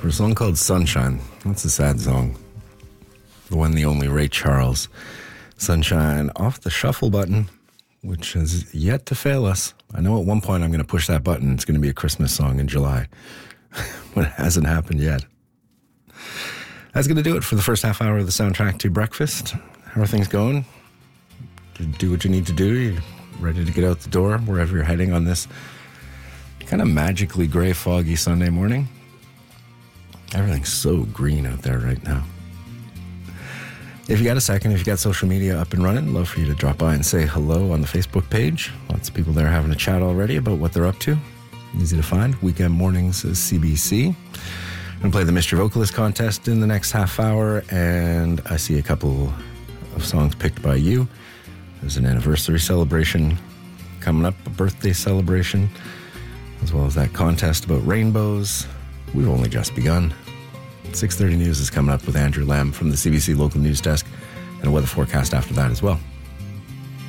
for a song called Sunshine. That's a sad song. The one, the only Ray Charles. Sunshine off the shuffle button, which has yet to fail us. I know at one point I'm going to push that button. It's going to be a Christmas song in July, but it hasn't happened yet. That's going to do it for the first half hour of the Soundtrack to Breakfast. How are things going? You do what you need to do. You're ready to get out the door wherever you're heading on this kind of magically gray, foggy Sunday morning. Everything's so green out there right now. If you got a second, if you got social media up and running, love for you to drop by and say hello on the Facebook page. Lots of people there having a chat already about what they're up to. Easy to find. Weekend mornings is CBC. I'm going to play the Mystery Vocalist contest in the next half hour, and I see a couple of songs picked by you. There's an anniversary celebration coming up, a birthday celebration, as well as that contest about rainbows. We've only just begun. 6:30 News is coming up with Andrew Lamb from the CBC Local News Desk, and a weather forecast after that as well.